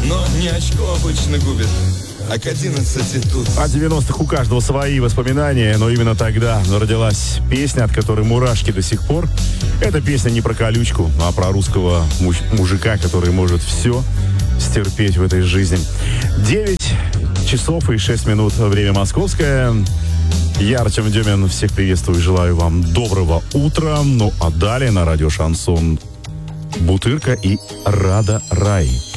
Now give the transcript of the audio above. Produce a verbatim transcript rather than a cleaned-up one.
Но не очко обычно губит, а к одиннадцати тут. О девяностых у каждого свои воспоминания, но именно тогда родилась песня, от которой мурашки до сих пор. Эта песня не про колючку, а про русского муж- мужика, который может все стерпеть в этой жизни. девять часов и шесть минут, время московское. Я, Артем Демин, всех приветствую и желаю вам доброго утра. Ну а далее на радио Шансон Бутырка и Рада Рай.